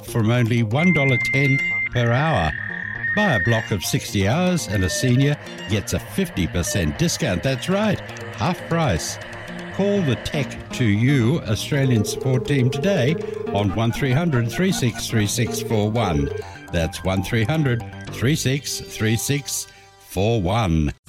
from only $1.10 per hour. Buy a block of 60 hours and a senior gets a 50% discount. That's right, half price. Call the Tech2U Australian support team today on 1300 363641. That's 1300 363641.